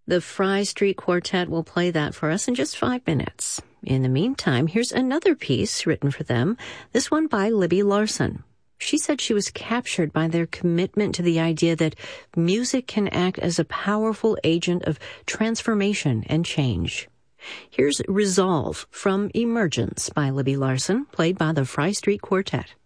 The Fry Street Quartet will play that for us in just 5 minutes. In the meantime, here's another piece written for them, this one by Libby Larsen. She said she was captured by their commitment to the idea that music can act as a powerful agent of transformation and change. Here's Resolve from Emergence by Libby Larsen, played by the Fry Street Quartet.